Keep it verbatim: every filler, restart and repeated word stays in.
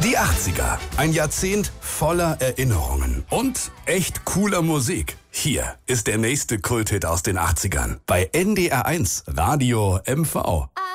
Die achtziger, ein Jahrzehnt voller Erinnerungen und echt cooler Musik. Hier ist der nächste Kulthit aus den achtzigern bei N D R eins Radio M V.